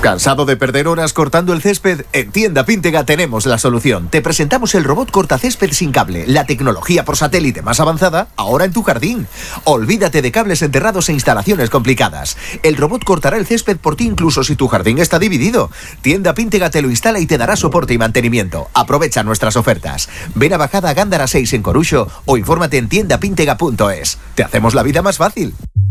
¿Cansado de perder horas cortando el césped? En Tienda Píntega tenemos la solución. Te presentamos el robot cortacésped sin cable, la tecnología por satélite más avanzada, ahora en tu jardín. Olvídate de cables enterrados e instalaciones complicadas. El robot cortará el césped por ti incluso si tu jardín está dividido. Tienda Píntega te lo instala y te dará soporte y mantenimiento. Aprovecha nuestras ofertas. Ven a Bajada Gándara 6 en Coruxo o infórmate en tiendapíntega.es. Te hacemos la vida más fácil.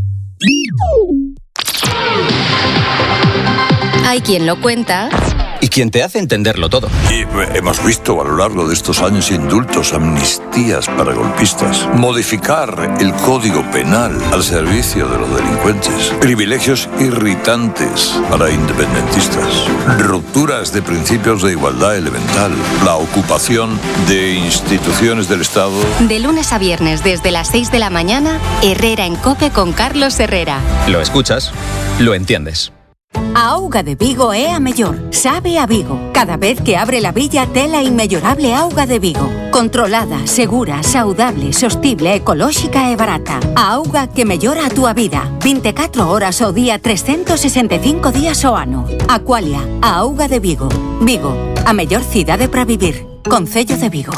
Hay quien lo cuenta y quien te hace entenderlo todo. Y hemos visto a lo largo de estos años indultos, amnistías para golpistas, modificar el Código Penal al servicio de los delincuentes, privilegios irritantes para independentistas, rupturas de principios de igualdad elemental, la ocupación de instituciones del Estado. De lunes a viernes desde las 6 de la mañana, Herrera en COPE con Carlos Herrera. Lo escuchas, lo entiendes. A auga de Vigo é a mellor, sabe a Vigo. Cada vez que abre la villa tela inmellorable auga de Vigo. Controlada, segura, saudable, sostible, ecolóxica e barata. A auga que mellora a túa vida. 24 horas ao día, 365 días ao ano. Aqualia, a auga de Vigo. Vigo, a mellor cidade para vivir. Concello de Vigo.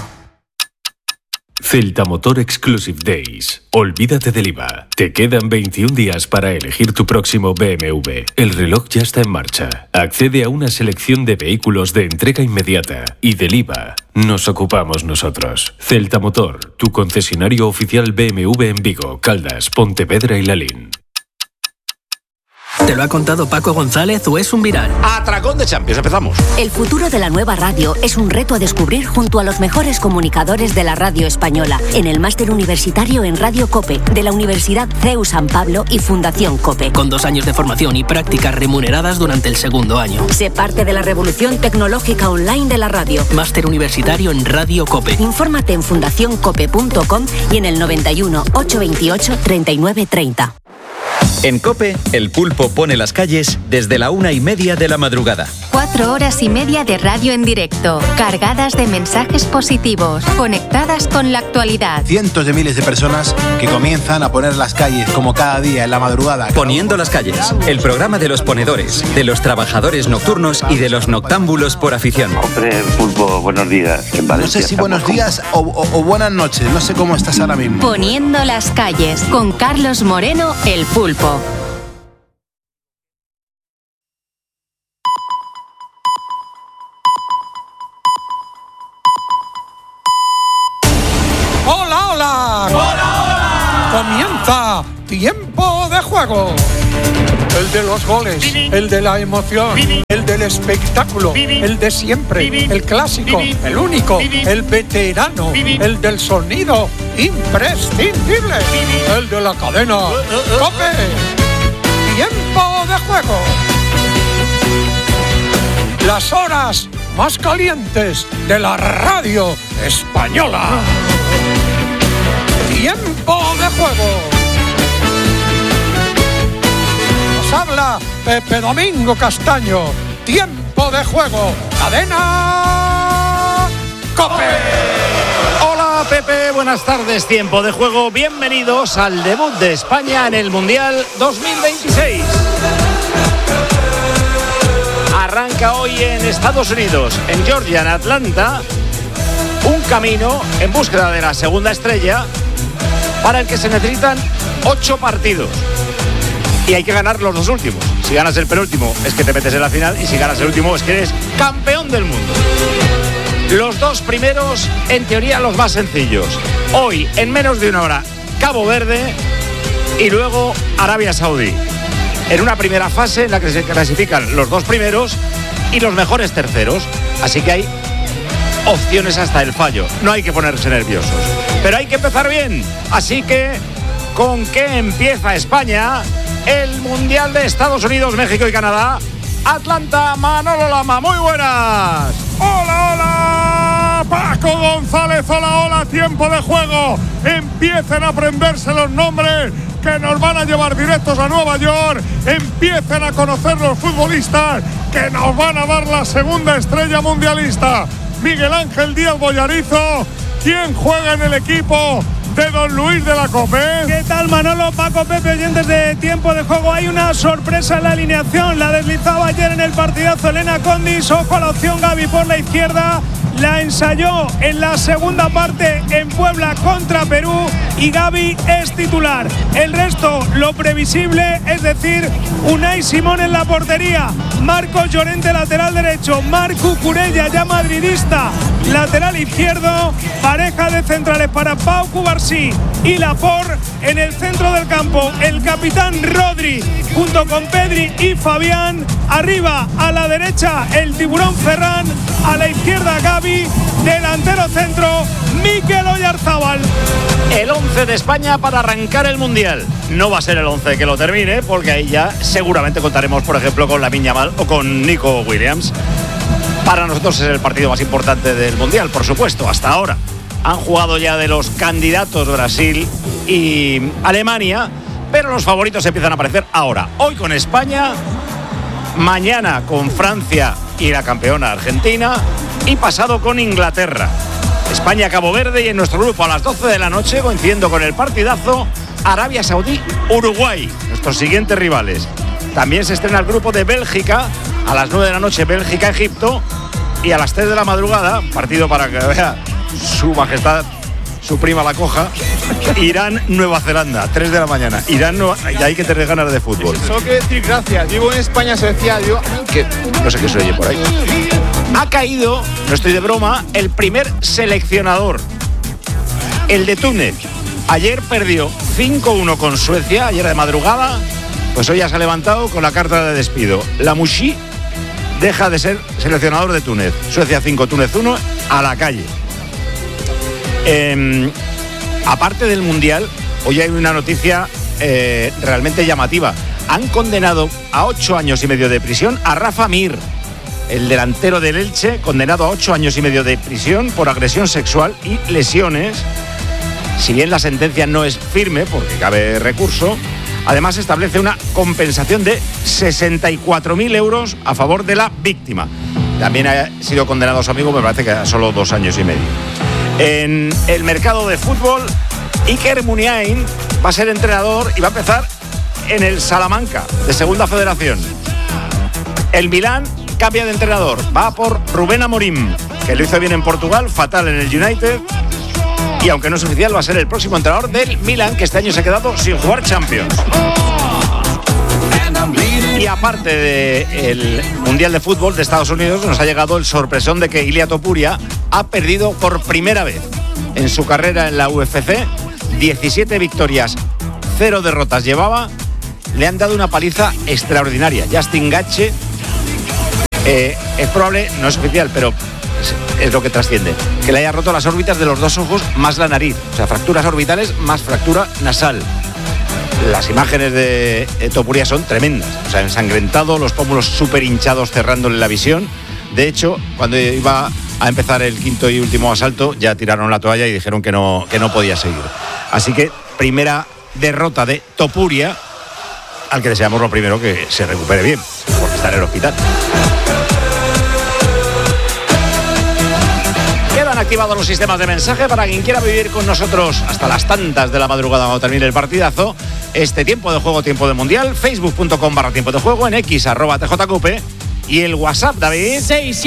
Celta Motor Exclusive Days. Olvídate del IVA. Te quedan 21 días para elegir tu próximo BMW. El reloj ya está en marcha. Accede a una selección de vehículos de entrega inmediata. Y del IVA nos ocupamos nosotros. Celta Motor, tu concesionario oficial BMW en Vigo, Caldas, Pontevedra y Lalín. ¿Te lo ha contado Paco González o es un viral? Atracón de Champions, empezamos. El futuro de la nueva radio es un reto a descubrir junto a los mejores comunicadores de la radio española en el máster universitario en Radio COPE de la Universidad CEU San Pablo y Fundación COPE. Con 2 años de formación y prácticas remuneradas durante el segundo año. Sé parte de la revolución tecnológica online de la radio. Máster universitario en Radio COPE. Infórmate en fundacioncope.com y en el 91 828 3930. En COPE, el pulpo pone las calles desde la 1:30 de la madrugada. 4 horas y media de radio en directo, cargadas de mensajes positivos, conectadas con la actualidad. Cientos de miles de personas que comienzan a poner las calles como cada día en la madrugada. Poniendo las calles, el programa de los ponedores, de los trabajadores nocturnos y de los noctámbulos por afición. Hombre, pulpo, buenos días. En Valencia, no sé si buenos días o buenas noches, no sé cómo estás ahora mismo. Poniendo las calles, con Carlos Moreno, el pulpo. ¡Hola, hola! ¡Hola, hola! Comienza Tiempo de Juego. El de los goles, el de la emoción, el del espectáculo, el de siempre, el clásico, el único, el veterano, el del sonido imprescindible, el de la cadena COPE. Tiempo de Juego. Las horas más calientes de la radio española. Tiempo de Juego. Nos habla Pepe Domingo Castaño. Tiempo de Juego. Cadena COPE. Hola Pepe, buenas tardes. Tiempo de Juego. Bienvenidos al debut de España en el Mundial 2026. Arranca hoy en Estados Unidos, en Georgia, en Atlanta, un camino en búsqueda de la segunda estrella para el que se necesitan 8 partidos. Y hay que ganar los 2 últimos. Si ganas el penúltimo es que te metes en la final y si ganas el último es que eres campeón del mundo. Los 2 primeros, en teoría, los más sencillos. Hoy, en menos de 1 hora, Cabo Verde y luego Arabia Saudí. En una primera fase en la que se clasifican los 2 primeros y los mejores terceros. Así que hay opciones hasta el fallo. No hay que ponerse nerviosos. Pero hay que empezar bien. Así que, ¿con qué empieza España? El Mundial de Estados Unidos, México y Canadá. Atlanta, Manolo Lama, muy buenas. Hola, hola, Paco González, hola, hola, tiempo de juego. Empiecen a aprenderse los nombres que nos van a llevar directos a Nueva York. Empiecen a conocer los futbolistas que nos van a dar la segunda estrella mundialista. Miguel Ángel Díaz Boyarizo, quien juega en el equipo de don Luis de la COPE. ¿Qué tal, Manolo, Paco, Pepe, oyentes de Tiempo de Juego? Hay una sorpresa en la alineación. La deslizaba ayer en el partidazo Elena Condis. Ojo a la opción Gaby por la izquierda. La ensayó en la segunda parte en Puebla contra Perú y Gaby es titular. El resto, lo previsible, es decir, Unai Simón en la portería, Marcos Llorente lateral derecho, Marc Cucurella ya madridista lateral izquierdo, pareja de centrales para Pau Cubarsí y Laporte en el centro del campo, el capitán Rodri junto con Pedri y Fabián, arriba a la derecha el tiburón Ferran, a la izquierda Gaby, delantero centro Mikel Oyarzábal. El 11 de España para arrancar el Mundial. No va a ser el 11 que lo termine, porque ahí ya seguramente contaremos, por ejemplo, con Lamine Yamal o con Nico Williams. Para nosotros es el partido más importante del Mundial, por supuesto, hasta ahora. Han jugado ya de los candidatos Brasil y Alemania, pero los favoritos empiezan a aparecer ahora. Hoy con España, mañana con Francia y la campeona Argentina, y pasado con Inglaterra. España-Cabo Verde, y en nuestro grupo a las 12 de la noche, coincidiendo con el partidazo, Arabia Saudí-Uruguay, nuestros siguientes rivales. También se estrena el grupo de Bélgica, a las 9 de la noche Bélgica-Egipto, y a las 3 de la madrugada, partido para que vea su majestad, su prima la coja, Irán-Nueva Zelanda, 3 de la mañana. Irán, y hay que tener ganas de fútbol. Solo quiero decir gracias. Vivo en España, se decía yo. Que no sé qué se oye por ahí. Ha caído, no estoy de broma, el primer seleccionador, el de Túnez. Ayer perdió 5-1 con Suecia, ayer de madrugada, pues hoy ya se ha levantado con la carta de despido. Lamouchi deja de ser seleccionador de Túnez. Suecia 5, Túnez 1, a la calle. Aparte del Mundial, hoy hay una noticia realmente llamativa. Han condenado a 8 años y medio de prisión a Rafa Mir, el delantero del Elche, condenado a 8 años y medio de prisión por agresión sexual y lesiones. Si bien la sentencia no es firme, porque cabe recurso, además establece una compensación de 64.000 euros a favor de la víctima. También ha sido condenado a su amigo, me parece que a solo 2 años y medio. En el mercado de fútbol, Iker Muniain va a ser entrenador y va a empezar en el Salamanca, de Segunda Federación. El Milán cambia de entrenador, va por Rubén Amorim, que lo hizo bien en Portugal, fatal en el United, y aunque no es oficial, va a ser el próximo entrenador del Milán, que este año se ha quedado sin jugar Champions. Y aparte del Mundial de Fútbol de Estados Unidos, nos ha llegado el sorpresón de que Ilia Topuria ha perdido por primera vez en su carrera en la UFC. 17 victorias, 0 derrotas llevaba. Le han dado una paliza extraordinaria. Justin Gaethje, es probable, no es oficial, pero es lo que trasciende, que le haya roto las órbitas de los 2 ojos más la nariz. O sea, fracturas orbitales más fractura nasal. Las imágenes de Topuria son tremendas. O sea, ensangrentado, los pómulos súper hinchados, cerrándole la visión. De hecho, cuando iba a empezar el quinto y último asalto, ya tiraron la toalla y dijeron que no podía seguir. Así que, primera derrota de Topuria, al que deseamos lo primero que se recupere bien, porque está en el hospital. Quedan activados los sistemas de mensaje para quien quiera vivir con nosotros hasta las tantas de la madrugada cuando termine el partidazo. Este tiempo de juego, tiempo de mundial, facebook.com/tiempo de juego, en X @TJCupe, y el WhatsApp, David.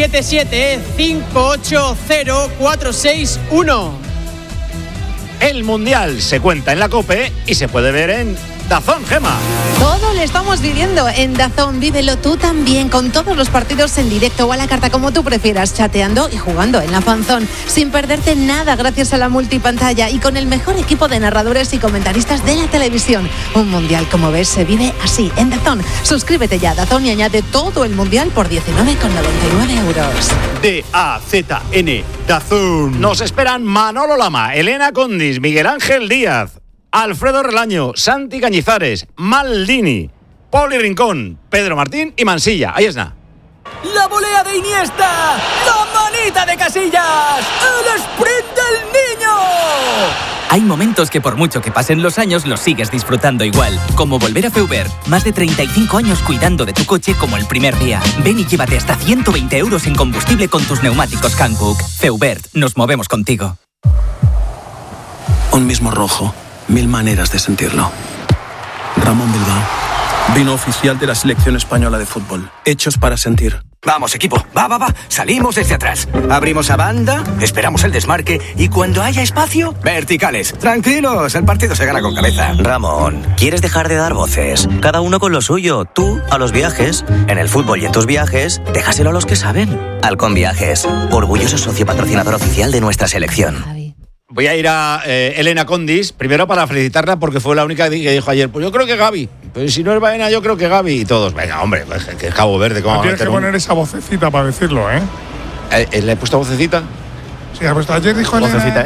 677-580-461. El mundial se cuenta en la COPE y se puede ver en DAZN, Gema. Todo lo estamos viviendo en DAZN. Vívelo tú también, con todos los partidos en directo o a la carta, como tú prefieras, chateando y jugando en la fanzone, sin perderte nada gracias a la multipantalla y con el mejor equipo de narradores y comentaristas de la televisión. Un mundial, como ves, se vive así en DAZN. Suscríbete ya a DAZN y añade todo el mundial por 19,99 euros. DAZN, DAZN. Nos esperan Manolo Lama, Elena Condis, Miguel Ángel Díaz, Alfredo Relaño, Santi Cañizares, Maldini, Poli Rincón, Pedro Martín y Mansilla. Ahí está. La volea de Iniesta, la manita de Casillas, el sprint del niño. Hay momentos que por mucho que pasen los años los sigues disfrutando igual, como volver a Feubert. Más de 35 años cuidando de tu coche como el primer día. Ven y llévate hasta 120 euros en combustible con tus neumáticos Hankook. Feubert, nos movemos contigo. Un mismo rojo, 1000 maneras de sentirlo. Ramón Bilbao, vino oficial de la selección española de fútbol. Hechos para sentir. Vamos, equipo, va. Salimos desde atrás. Abrimos a banda, esperamos el desmarque y cuando haya espacio, verticales. Tranquilos, el partido se gana con cabeza. Ramón, ¿quieres dejar de dar voces? Cada uno con lo suyo. Tú, a los viajes. En el fútbol y en tus viajes, déjaselo a los que saben. Halcón Viajes, orgulloso socio patrocinador oficial de nuestra selección. Voy a ir a Elena Condis, primero para felicitarla porque fue la única que dijo ayer, pues yo creo que Gaby. Pero si no es Baena, yo creo que Gaby. Y todos, venga, hombre, que es Cabo Verde. ¿Cómo tienes que poner esa vocecita para decirlo, ¿eh? ¿Le he puesto vocecita? Sí, ayer dijo Elena.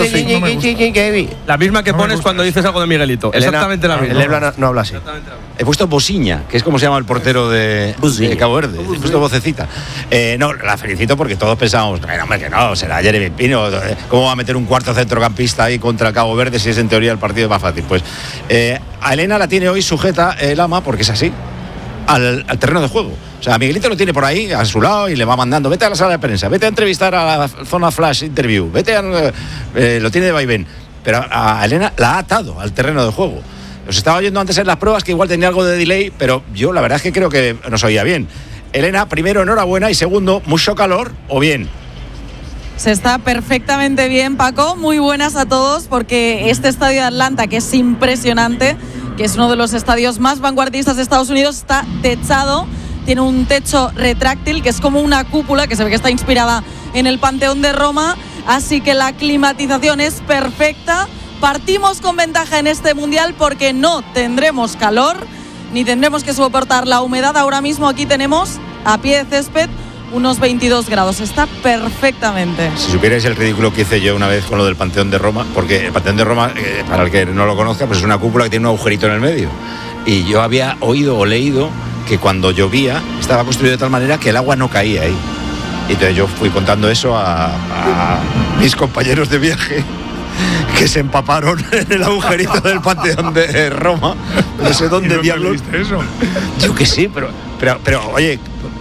La misma que pones cuando dices algo de Miguelito. Elena, exactamente la misma. Elena no habla así. He puesto Bosiña, que es como se llama el portero de Cabo Verde. He puesto vocecita. No, la felicito porque todos pensábamos, bueno, hombre, que no, será Jeremy Pino. ¿Cómo va a meter un cuarto centrocampista ahí contra Cabo Verde si es en teoría el partido más fácil? Pues a Elena la tiene hoy sujeta el ama, porque es así, al terreno de juego. O sea, Miguelito lo tiene por ahí, a su lado, y le va mandando, vete a la sala de prensa, vete a entrevistar a la zona flash interview, vete a... lo tiene de vaivén. Pero a Elena la ha atado al terreno de juego. Os estaba oyendo antes en las pruebas que igual tenía algo de delay, pero yo la verdad es que creo que nos oía bien. Elena, primero, enhorabuena, y segundo, mucho calor, ¿o bien? Se está perfectamente bien, Paco. Muy buenas a todos, porque este estadio de Atlanta, que es impresionante, que es uno de los estadios más vanguardistas de Estados Unidos, está techado. Tiene un techo retráctil, que es como una cúpula, que se ve que está inspirada en el Panteón de Roma. Así que la climatización es perfecta. Partimos con ventaja en este Mundial porque no tendremos calor, ni tendremos que soportar la humedad. Ahora mismo aquí tenemos, a pie de césped, unos 22 grados. Está perfectamente. Si supierais el ridículo que hice yo una vez con lo del Panteón de Roma, porque el Panteón de Roma, para el que no lo conozca, pues es una cúpula que tiene un agujerito en el medio. Y yo había oído o leído que cuando llovía estaba construido de tal manera que el agua no caía ahí. Y entonces yo fui contando eso a mis compañeros de viaje, que se empaparon en el agujerito del Panteón de Roma. No sé dónde diablos. ¿Viste eso? Yo que sí, pero oye,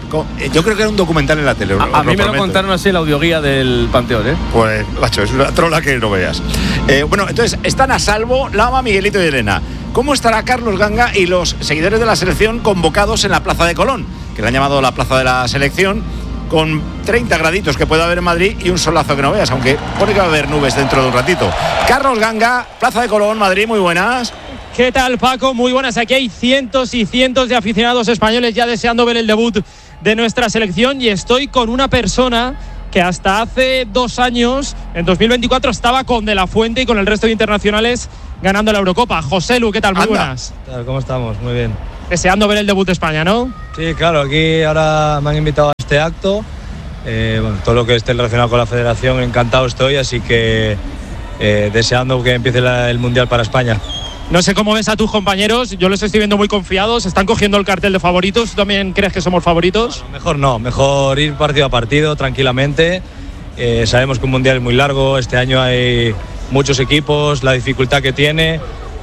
yo creo que era un documental en la tele. A mí me lo contaron así la audioguía del Panteón, ¿eh? Pues, macho, es una trola que no veas. Bueno, entonces, están a salvo Lama, Miguelito y Elena. ¿Cómo estará Carlos Ganga y los seguidores de la selección convocados en la Plaza de Colón, que le han llamado la Plaza de la Selección, con 30 graditos que puede haber en Madrid y un solazo que no veas, aunque pone que va a haber nubes dentro de un ratito? Carlos Ganga, Plaza de Colón, Madrid, muy buenas. ¿Qué tal, Paco? Muy buenas. Aquí hay cientos y cientos de aficionados españoles ya deseando ver el debut de nuestra selección, y estoy con una persona que hasta hace 2 años, en 2024, estaba con De La Fuente y con el resto de internacionales ganando la Eurocopa. José Lu, ¿qué tal? Muy buenas. ¿Qué tal? ¿Cómo estamos? Muy bien. Deseando ver el debut de España, ¿no? Sí, claro, aquí ahora me han invitado a este acto. Bueno, todo lo que esté relacionado con la federación, encantado estoy, así que deseando que empiece el Mundial para España. No sé cómo ves a tus compañeros, yo los estoy viendo muy confiados, están cogiendo el cartel de favoritos. ¿Tú también crees que somos favoritos? Bueno, mejor no, mejor ir partido a partido, tranquilamente. Sabemos que un Mundial es muy largo, este año hay muchos equipos, la dificultad que tiene.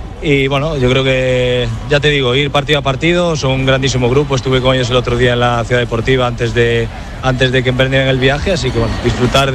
Y bueno, yo creo que, ya te digo, ir partido a partido, son un grandísimo grupo. Estuve con ellos el otro día en la Ciudad Deportiva antes de que emprendieran el viaje, así que bueno, disfrutar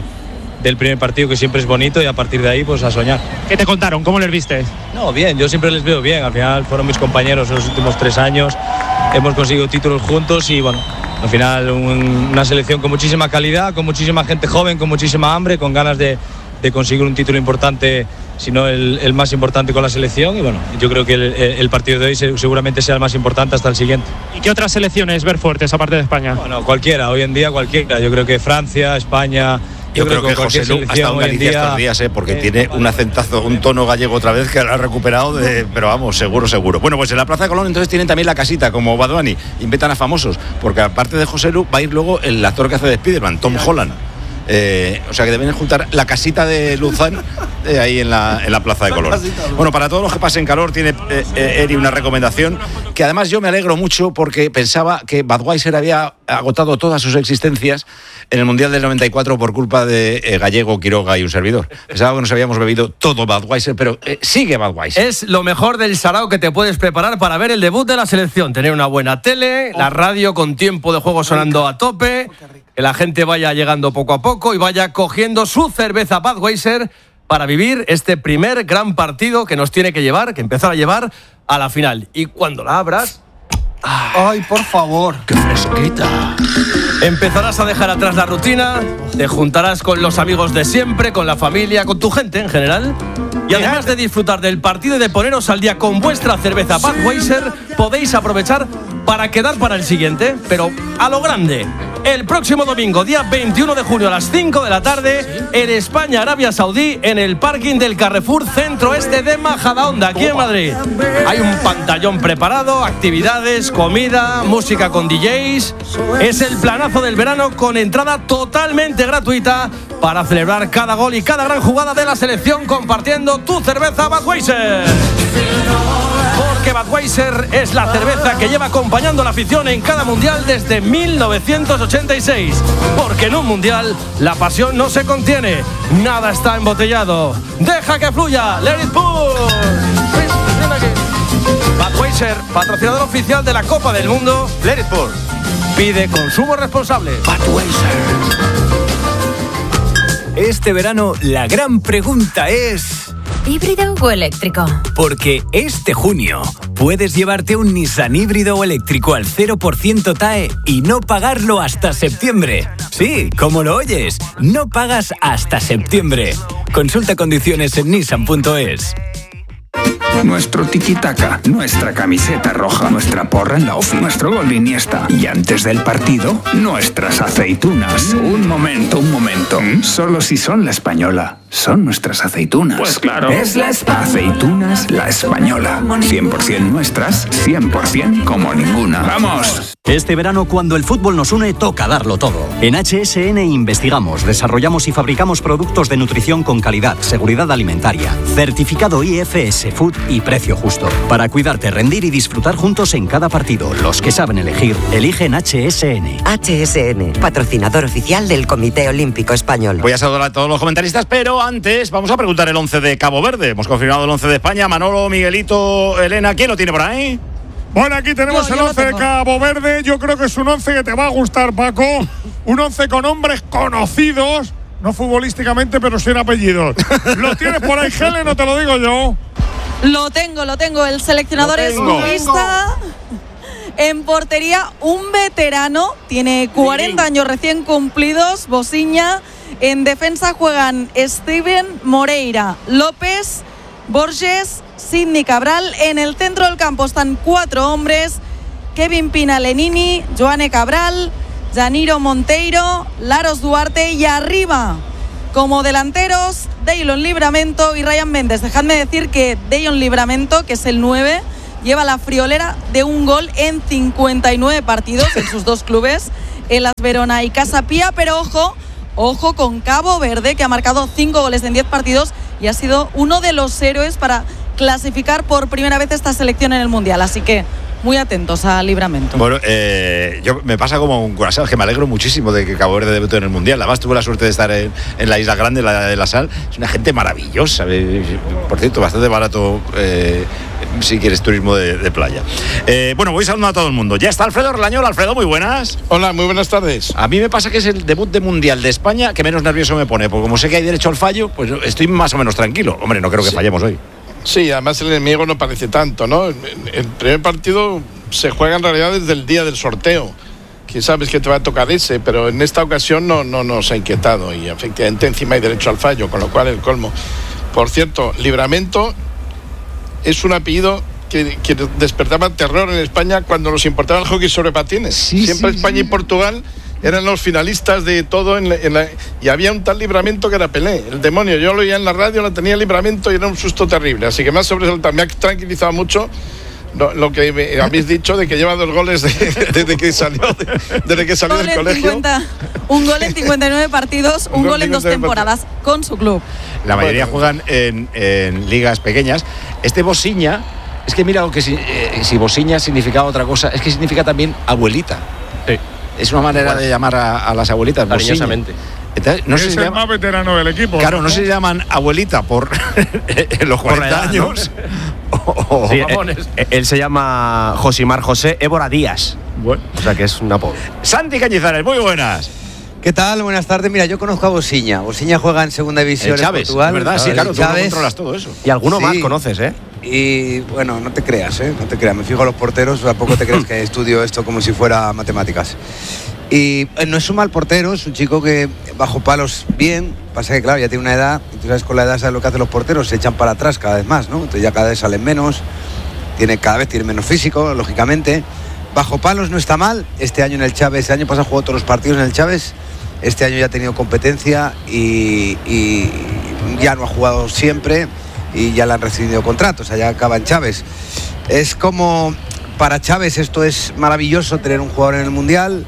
del primer partido, que siempre es bonito, y a partir de ahí pues a soñar. ¿Qué te contaron? ¿Cómo les viste? No, bien, yo siempre les veo bien. Al final fueron mis compañeros en los últimos 3 años, hemos conseguido títulos juntos y bueno, al final una selección con muchísima calidad, con muchísima gente joven, con muchísima hambre, con ganas de conseguir un título importante, si no el más importante con la selección. Y bueno, yo creo que el partido de hoy seguramente sea el más importante hasta el siguiente. ¿Y qué otras selecciones ver fuertes aparte de España? Bueno, cualquiera, hoy en día cualquiera. Yo creo que Francia, España. Yo creo que José Lu ha estado en Galicia estos días, porque tiene un acentazo, un tono gallego otra vez que lo ha recuperado, pero vamos, seguro. Bueno, pues en la Plaza de Colón entonces tienen también la casita, como Badoani, invitan a famosos, porque aparte de José Lu va a ir luego el actor que hace de Spiderman, Tom Holland. O sea que deben juntar la casita de Luzán ahí en la Plaza de Colón. Bueno, para todos los que pasen calor, tiene Eri una recomendación que además yo me alegro mucho, porque pensaba que Budweiser había agotado todas sus existencias en el Mundial del 94 por culpa de Gallego, Quiroga y un servidor. Pensaba que nos habíamos bebido todo Budweiser, pero sigue Budweiser. Es lo mejor del sarao que te puedes preparar para ver el debut de la selección. Tener una buena tele, la radio con tiempo de juego sonando a tope, que la gente vaya llegando poco a poco y vaya cogiendo su cerveza Budweiser para vivir este primer gran partido que nos tiene que llevar, que empezar a llevar a la final. Y cuando la abras... ¡Ay, por favor! ¡Qué fresquita! Empezarás a dejar atrás la rutina, te juntarás con los amigos de siempre, con la familia, con tu gente en general. Y además de disfrutar del partido y de poneros al día con vuestra cerveza Budweiser, podéis aprovechar para quedar para el siguiente, pero a lo grande. El próximo domingo, día 21 de junio a las 5 de la tarde, en España, Arabia Saudí, en el parking del Carrefour Centro Este de Majadahonda, aquí en Madrid. Hay un pantallón preparado, actividades, comida, música con DJs. Es el planazo del verano con entrada totalmente gratuita para celebrar cada gol y cada gran jugada de la selección compartiendo tu cerveza Budweiser. Porque Budweiser es la cerveza que lleva acompañando a la afición en cada mundial desde 1986. Porque en un mundial la pasión no se contiene, nada está embotellado. Deja que fluya, let it pour. Budweiser, patrocinador oficial de la Copa del Mundo. Let it pour. Pide consumo responsable. Budweiser. Este verano la gran pregunta es... ¿híbrido o eléctrico? Porque este junio puedes llevarte un Nissan híbrido o eléctrico al 0% TAE y no pagarlo hasta septiembre. Sí, como lo oyes, no pagas hasta septiembre. Consulta condiciones en nissan.es. Nuestro tiki-taka, nuestra camiseta roja, nuestra porra en la ofi, nuestro gol de Iniesta. Y antes del partido, nuestras aceitunas. Un momento. Solo si son La Española. Son nuestras aceitunas. Pues claro. Es la Aceitunas La Española. 100% nuestras, 100% como ninguna. ¡Vamos! Este verano, cuando el fútbol nos une, toca darlo todo. En HSN investigamos, desarrollamos y fabricamos productos de nutrición con calidad, seguridad alimentaria, certificado IFS Food y precio justo. Para cuidarte, rendir y disfrutar juntos en cada partido. Los que saben elegir, eligen HSN. HSN, patrocinador oficial del Comité Olímpico Español. Voy a saludar a todos los comentaristas, pero antes vamos a preguntar el 11 de Cabo Verde. Hemos confirmado el 11 de España. Manolo, Miguelito, Elena, ¿quién lo tiene por ahí? Bueno, aquí tenemos el 11 de Cabo Verde. Yo creo que es un 11 que te va a gustar, Paco. Un 11 con hombres conocidos, no futbolísticamente, pero sin apellidos. ¿Lo tienes por ahí, Helen, o te lo digo yo? Lo tengo. El seleccionador es cubista. En portería, un veterano. Tiene 40 años recién cumplidos, Bosiña. En defensa juegan Steven Moreira, López, Borges, Sidney Cabral. En el centro del campo están 4 hombres: Kevin Pinalenini, Joane Cabral, Janiro Monteiro, Laros Duarte. Y arriba, como delanteros, Deilon Livramento y Ryan Méndez. Dejadme decir que Deilon Livramento, que es el 9, lleva la friolera de un gol en 59 partidos en sus 2 clubes, en Las Verona y Casa Pía. Pero ojo con Cabo Verde, que ha marcado 5 goles en 10 partidos y ha sido uno de los héroes para clasificar por primera vez esta selección en el Mundial. Así que muy atentos a Livramento. Bueno, yo me pasa como un corazón, que me alegro muchísimo de que Cabo Verde debutó en el Mundial. Además tuve la suerte de estar en la Isla Grande, la de la Sal. Es una gente maravillosa. Por cierto, bastante barato si quieres turismo de playa. Bueno, voy saludando a todo el mundo. Ya está Alfredo Relañol. Alfredo, muy buenas. Hola, muy buenas tardes. A mí me pasa que es el debut de Mundial de España que menos nervioso me pone, porque como sé que hay derecho al fallo, pues estoy más o menos tranquilo. Hombre, no creo que fallemos hoy. Sí, además el enemigo no parece tanto, ¿no? El primer partido se juega en realidad desde el día del sorteo. Quién sabes que te va a tocar ese, pero en esta ocasión no nos ha inquietado y efectivamente encima hay derecho al fallo, con lo cual el colmo. Por cierto, Livramento es un apellido que despertaba terror en España cuando nos importaba el hockey sobre patines. Siempre España y Portugal eran los finalistas de todo y había un tal Livramento que era Pelé, el demonio. Yo lo oía en la radio, lo tenía Livramento y era un susto terrible. Así que me ha tranquilizado mucho lo que habéis dicho de que lleva 2 goles desde que salió del colegio. Un gol en 59 partidos, un gol en 2 temporadas con su club. La mayoría juegan en ligas pequeñas. Este Bosiña, es que mira, que si Bosiña significaba otra cosa, es que significa también abuelita. Sí. Es una manera de llamar a las abuelitas, cariñosamente. Entonces, no es el más veterano del equipo. Claro, no se llaman abuelita por los 40 años. ¿No? Sí, él se llama Josimar José Évora Díaz. Bueno. O sea que es un apodo. Santi Cañizares, muy buenas. ¿Qué tal? Buenas tardes. Mira, yo conozco a Bosiña. Bosiña juega en segunda división en Portugal. ¿Verdad? Sí, claro, tú no controlas todo eso. Y alguno más conoces, ¿eh? Y bueno, no te creas, no te creas. Me fijo a los porteros, tampoco te crees que estudio esto como si fuera matemáticas. Y no es un mal portero, es un chico que bajo palos bien. Pasa que claro, ya tiene una edad, y tú sabes, con la edad sabes lo que hacen los porteros, se echan para atrás cada vez más, ¿no? Entonces ya cada vez salen menos, cada vez tiene menos físico, lógicamente. Bajo palos no está mal. Este año en el Chávez, el año pasado jugó todos los partidos en el Chávez. Este año ya ha tenido competencia y ya no ha jugado siempre y ya le han recibido contratos, allá acaba en Chávez. Es como, para Chávez esto es maravilloso, tener un jugador en el Mundial,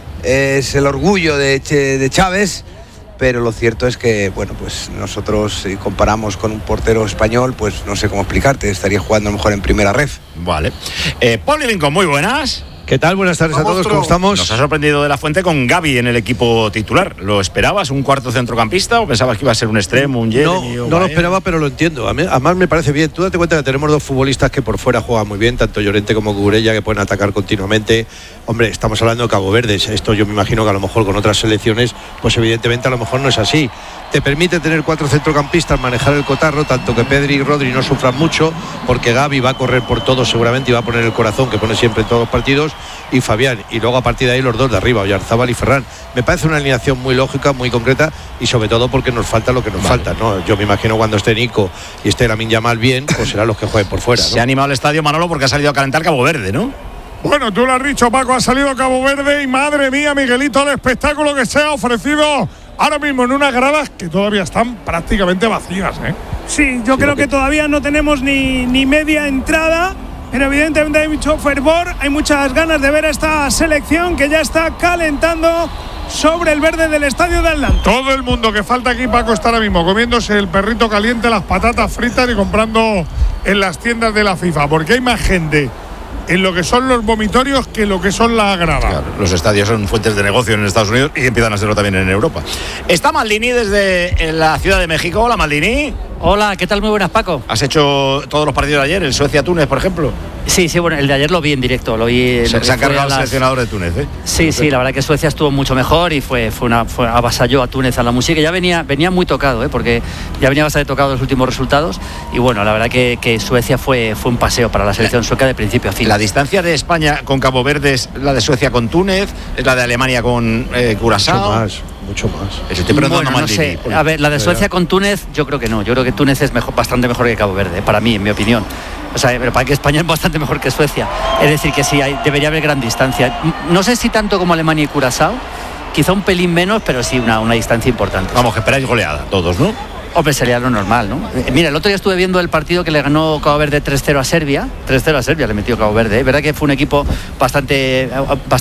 es el orgullo de Chávez, pero lo cierto es que, bueno, pues nosotros si comparamos con un portero español, pues no sé cómo explicarte, estaría jugando a lo mejor en primera ref. Vale. Paul Lincoln, muy buenas. ¿Qué tal? Buenas tardes a todos, ¿cómo estamos? Nos ha sorprendido De la Fuente con Gavi en el equipo titular. ¿Lo esperabas, un cuarto centrocampista, o pensabas que iba a ser un extremo, un Jeremy? No lo esperaba, pero lo entiendo. Además me parece bien. Tú date cuenta que tenemos dos futbolistas que por fuera juegan muy bien, tanto Llorente como Cucurella, que pueden atacar continuamente. Hombre, estamos hablando de Cabo Verde. Esto yo me imagino que a lo mejor con otras selecciones, pues evidentemente a lo mejor no es así. Te permite tener 4 centrocampistas, manejar el cotarro, tanto que Pedri y Rodri no sufran mucho, porque Gavi va a correr por todo seguramente y va a poner el corazón que pone siempre en todos los partidos, y Fabián, y luego a partir de ahí los dos de arriba, Oyarzábal y Ferran. Me parece una alineación muy lógica, muy concreta, y sobre todo porque nos falta lo que nos falta, ¿no? Yo me imagino cuando esté Nico y esté Lamine Yamal bien, pues serán los que jueguen por fuera, ¿no? Se ha animado el estadio, Manolo, porque ha salido a calentar Cabo Verde, ¿no? Bueno, tú lo has dicho, Paco, ha salido Cabo Verde y madre mía, Miguelito, el espectáculo que se ha ofrecido ahora mismo en unas gradas que todavía están prácticamente vacías, ¿eh? Sí, yo creo que todavía no tenemos ni media entrada, pero evidentemente hay mucho fervor, hay muchas ganas de ver a esta selección que ya está calentando sobre el verde del estadio de Atlanta. Todo el mundo que falta aquí, Paco, está ahora mismo comiéndose el perrito caliente, las patatas fritas y comprando en las tiendas de la FIFA, porque hay más gente en lo que son los vomitorios que lo que son las gradas. Claro, los estadios son fuentes de negocio en Estados Unidos y empiezan a serlo también en Europa. Está Maldini desde la Ciudad de México. Hola, Maldini. Hola, ¿qué tal? Muy buenas, Paco. ¿Has hecho todos los partidos de ayer? ¿El Suecia-Túnez, por ejemplo? Sí, bueno, el de ayer lo vi en directo. Se ha cargado el seleccionador de Túnez, ¿eh? Sí, la verdad que Suecia estuvo mucho mejor y fue avasalló a Túnez a la música. Ya venía muy tocado, porque ya venía bastante tocado los últimos resultados. Y bueno, la verdad que Suecia fue un paseo para la selección sueca de principio a fin. La distancia de España con Cabo Verde es la de Suecia con Túnez, es la de Alemania con Curazao. Mucho más. Bueno, no sé. A ver, la de Suecia con Túnez, yo creo que no. Yo creo que Túnez es bastante mejor que Cabo Verde, para mí, en mi opinión. O sea, pero para que España es bastante mejor que Suecia. Es decir, que sí, debería haber gran distancia. No sé si tanto como Alemania y Curazao, quizá un pelín menos, pero sí una distancia importante. Vamos, que esperáis goleada, todos, ¿no? Hombre, sería lo normal, ¿no? Mira, el otro día estuve viendo el partido que le ganó Cabo Verde 3-0 a Serbia. 3-0 a Serbia le metió Cabo Verde. Es verdad que fue un equipo bastante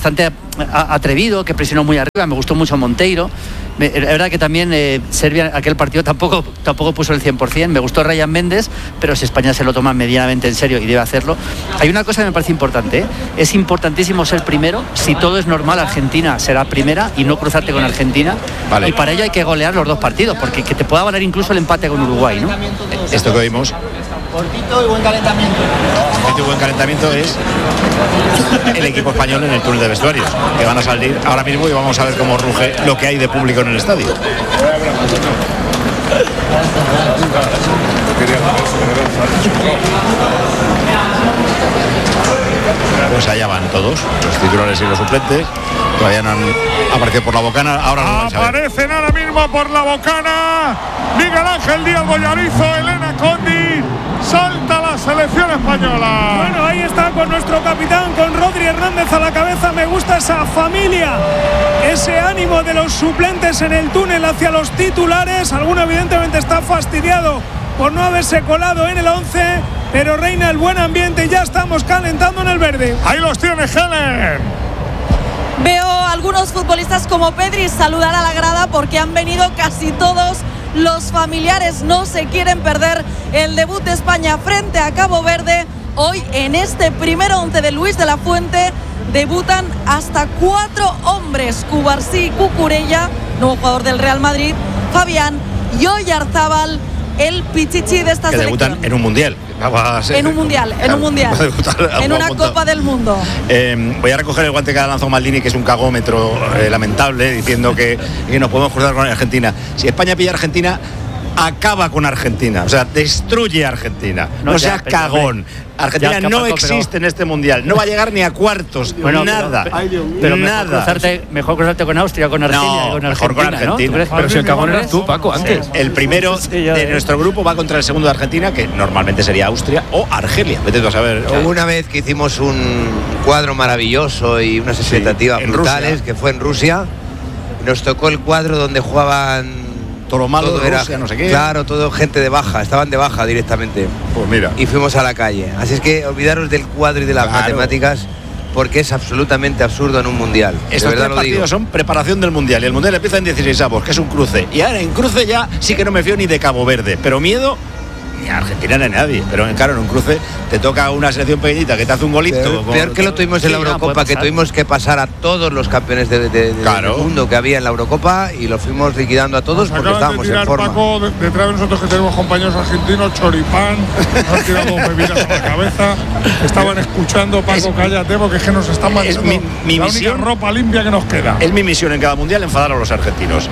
atrevido, que presionó muy arriba. Me gustó mucho Monteiro. Es verdad que también Serbia, aquel partido tampoco puso el 100%. Me gustó Ryan Méndez, pero si España se lo toma medianamente en serio y debe hacerlo. Hay una cosa que me parece importante, ¿eh? Es importantísimo ser primero. Si todo es normal, Argentina será primera y no cruzarte con Argentina. Vale. Y para ello hay que golear los dos partidos, porque que te pueda valer incluso el empate con Uruguay, ¿no? Esto que oímos. Cortito y buen calentamiento. Cortito y buen calentamiento es el equipo español en el túnel de vestuarios, que van a salir ahora mismo y vamos a ver cómo ruge lo que hay de público en el estadio. Pues allá van todos, los titulares y los suplentes. Todavía no han aparecido por la bocana. Ahora aparecen ahora mismo por la bocana Miguel Ángel Díaz Bollarizo, Elena Condi. Salta la selección española. Bueno, ahí está con nuestro capitán, con Rodri Hernández a la cabeza. Me gusta esa familia, ese ánimo de los suplentes en el túnel hacia los titulares. Alguno evidentemente está fastidiado por no haberse colado en el 11, pero reina el buen ambiente y ya estamos calentando en el verde. Ahí los tiene Helen. Veo a algunos futbolistas como Pedri saludar a la grada porque han venido casi todos los familiares. No se quieren perder el debut de España frente a Cabo Verde. Hoy en este primer 11 de Luis de la Fuente debutan hasta 4 hombres: Cubarsí, Cucurella, nuevo jugador del Real Madrid, Fabián y Oyarzábal, el pichichi de esta que selección. debutan en un mundial. En un mundial, en una Copa del Mundo. Voy a recoger el guante que ha lanzado Maldini, que es un cagómetro lamentable, diciendo que nos podemos cruzar con Argentina. Si España pilla a Argentina, acaba con Argentina, o sea, destruye a Argentina. No seas cagón. Argentina no existe en este mundial, no va a llegar ni a cuartos, nada. Pero nada. Mejor cruzarte con Austria, con Argentina, no, con mejor con Argentina. ¿No? Pero si el cagón eras tú, Paco, antes. El primero de nuestro grupo va contra el segundo de Argentina, que normalmente sería Austria o Argelia. Vete tú a saber. Hubo una vez que hicimos un cuadro maravilloso y unas expectativas brutales, Rusia, que fue en Rusia. Nos tocó el cuadro donde jugaban todo malo, todo de era, Rusia, no sé qué. Claro, todo gente de baja, estaban de baja directamente. Pues mira. Y fuimos a la calle. Así es que olvidaros del cuadro y de las matemáticas, porque es absolutamente absurdo en un mundial. Estos tres partidos son preparación del mundial, y el mundial empieza en 16avos, que es un cruce. Y ahora en cruce ya sí que no me fío ni de Cabo Verde, pero miedo ni a Argentina ni a nadie. Pero claro, en un cruce te toca una selección pequeñita que te hace un golito. Peor que lo tuvimos en la Eurocopa, que tuvimos que pasar a todos los campeones del mundo que había en la Eurocopa, y los fuimos liquidando a todos porque estábamos en forma. Paco, detrás de nosotros, que tenemos compañeros argentinos, choripán, nos han tirado bebidas a la cabeza, estaban escuchando, Paco, cállate, porque es que nos están mandando mi la misión, única ropa limpia que nos queda. Es mi misión en cada mundial enfadar a los argentinos.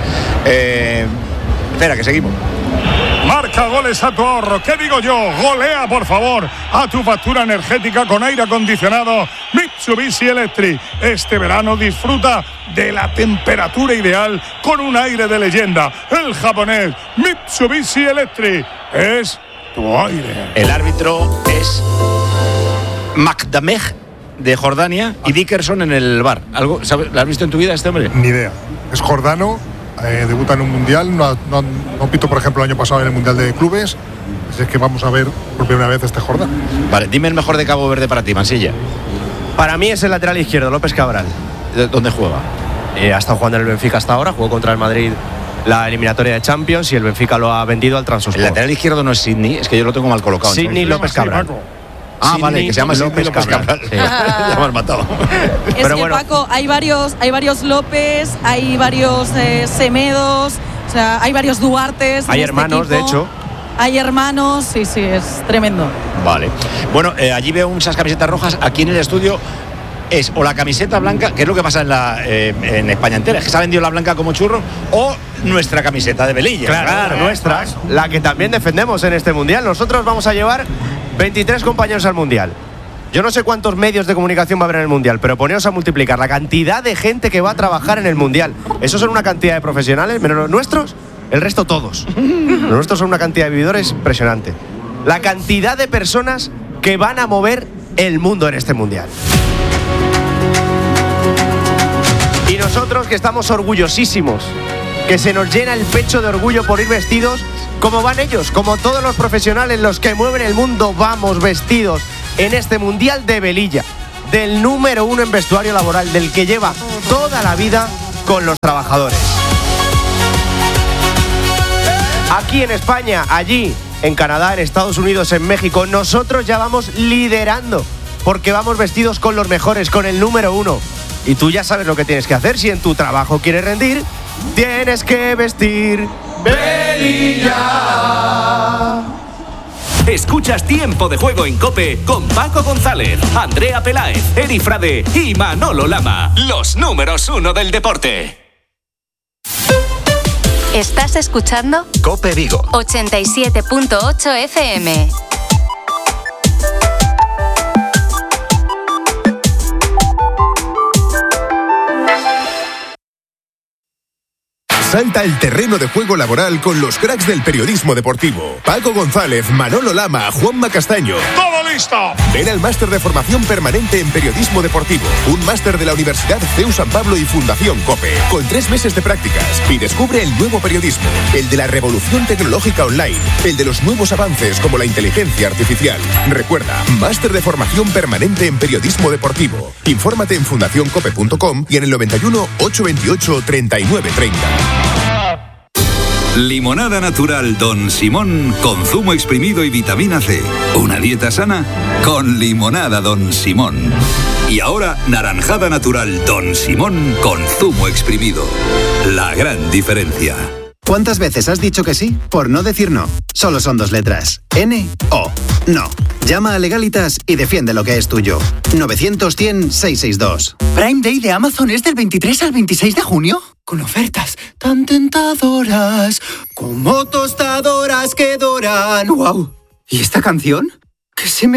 Espera, que seguimos. Marca goles a tu ahorro. ¿Qué digo yo? Golea, por favor, a tu factura energética con aire acondicionado Mitsubishi Electric. Este verano disfruta de la temperatura ideal con un aire de leyenda. El japonés Mitsubishi Electric es tu aire. El árbitro es Makdameh, de Jordania, y Dickerson en el bar. ¿Algo, ¿sabes? ¿Lo has visto en tu vida este hombre? Ni idea. Es jordano. Debuta en un mundial, no pito, por ejemplo, el año pasado en el mundial de clubes. Así es que vamos a ver por primera vez este Jordán. Vale, dime el mejor de Cabo Verde para ti, Mansilla. Para mí es el lateral izquierdo, López Cabral. ¿Dónde juega? Ha estado jugando en el Benfica hasta ahora, jugó contra el Madrid la eliminatoria de Champions y el Benfica lo ha vendido al Trabzonspor. El lateral izquierdo no es Sidney, es que yo lo tengo mal colocado. Sidney López Cabral. Sidney, vale, que se llama López Cabral. Sí. Ya me has matado. Es pero que, bueno, Paco, hay varios López, hay varios Semedos, o sea, hay varios Duartes. Hay hermanos, de hecho. Hay hermanos, sí, es tremendo. Vale. Bueno, allí veo muchas camisetas rojas. Aquí en el estudio es o la camiseta blanca, que es lo que pasa en España entera, es que se ha vendido la blanca como churro, o nuestra camiseta de Velilla. Claro, nuestra, la que también defendemos en este mundial. Nosotros vamos a llevar 23 compañeros al mundial. Yo no sé cuántos medios de comunicación va a haber en el mundial, pero poneos a multiplicar la cantidad de gente que va a trabajar en el mundial. Esos son una cantidad de profesionales, menos los nuestros, el resto todos. Los nuestros son una cantidad de vividores impresionante. La cantidad de personas que van a mover el mundo en este mundial. Y nosotros, que estamos orgullosísimos, que se nos llena el pecho de orgullo por ir vestidos como van ellos, como todos los profesionales, los que mueven el mundo, vamos vestidos en este mundial de Velilla, del número 1 en vestuario laboral, del que lleva toda la vida con los trabajadores. Aquí en España, allí en Canadá, en Estados Unidos, en México, nosotros ya vamos liderando, porque vamos vestidos con los mejores, con el número 1. Y tú ya sabes lo que tienes que hacer. Si en tu trabajo quieres rendir, tienes que vestir Velilla. Escuchas Tiempo de Juego en COPE con Paco González, Andrea Peláez, Eri Frade y Manolo Lama. Los números 1 del deporte. ¿Estás escuchando? COPE Vigo 87.8 FM. Salta al terreno de juego laboral con los cracks del periodismo deportivo. Paco González, Manolo Lama, Juanma Castaño. ¡Todo listo! Ven al máster de formación permanente en periodismo deportivo. Un máster de la Universidad CEU San Pablo y Fundación COPE. Con 3 meses de prácticas. Y descubre el nuevo periodismo. El de la revolución tecnológica online. El de los nuevos avances como la inteligencia artificial. Recuerda, máster de formación permanente en periodismo deportivo. Infórmate en fundacioncope.com y en el 91 828 3930. Limonada natural Don Simón con zumo exprimido y vitamina C. Una dieta sana con limonada Don Simón. Y ahora naranjada natural Don Simón con zumo exprimido. La gran diferencia. ¿Cuántas veces has dicho que sí por no decir no? Solo son 2 letras. N-O. No. Llama a Legalitas y defiende lo que es tuyo. 900-100-662. ¿Prime Day de Amazon es del 23 al 26 de junio? Con ofertas tan tentadoras como tostadoras que doran. ¡Wow! ¿Y esta canción? ¿Qué se me